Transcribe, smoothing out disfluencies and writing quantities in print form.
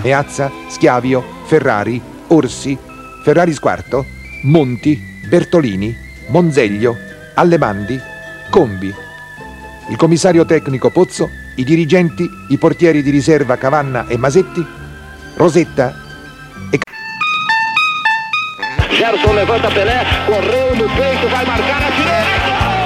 Meazza, Schiavio, Ferrari, Orsi, Ferrari Squarto, Monti, Bertolini, Monzeglio, Allemandi, Combi, il commissario tecnico Pozzo, i dirigenti, i portieri di riserva Cavanna e Masetti, Rosetta e... Gerson levanta Pelé, correu no peito, vai marcar a direita!